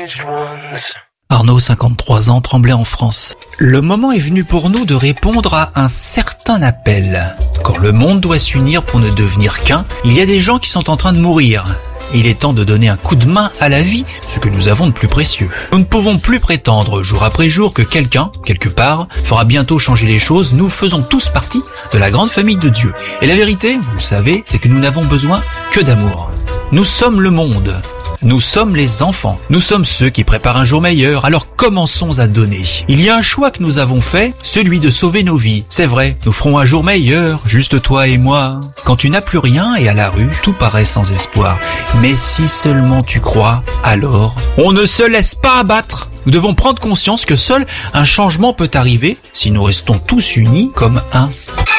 Arnaud, 53 ans, Tremblay en France. Le moment est venu pour nous de répondre à un certain appel. Quand le monde doit s'unir pour ne devenir qu'un, il y a des gens qui sont en train de mourir. Il est temps de donner un coup de main à la vie, ce que nous avons de plus précieux. Nous ne pouvons plus prétendre jour après jour que quelqu'un, quelque part, fera bientôt changer les choses. Nous faisons tous partie de la grande famille de Dieu. Et la vérité, vous le savez, c'est que nous n'avons besoin que d'amour. Nous sommes le monde. Nous sommes les enfants. Nous sommes ceux qui préparent un jour meilleur. Alors commençons à donner. Il y a un choix que nous avons fait, celui de sauver nos vies. C'est vrai, nous ferons un jour meilleur, juste toi et moi. Quand tu n'as plus rien et à la rue, tout paraît sans espoir. Mais si seulement tu crois, alors on ne se laisse pas abattre. Nous devons prendre conscience que seul un changement peut arriver si nous restons tous unis comme un.